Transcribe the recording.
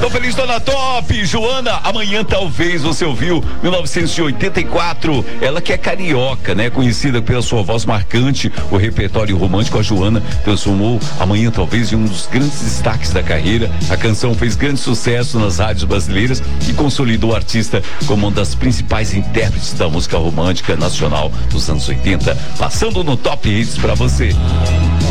Tô feliz, tô na top. Joana, amanhã talvez você ouviu 1984. Ela que é carioca, né? Conhecida pela sua voz marcante, o repertório romântico. A Joana transformou Amanhã talvez em um dos grandes destaques da carreira. A canção fez grande sucesso nas rádios brasileiras e consolidou o artista como uma das principais intérpretes da música romântica nacional dos anos 80, passando no Top Hits pra você.